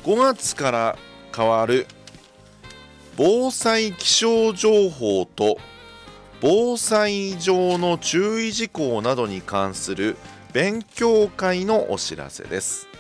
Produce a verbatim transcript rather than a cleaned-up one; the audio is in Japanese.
ごがつから変わる防災気象情報と防災上の注意事項などに関する勉強会のお知らせです。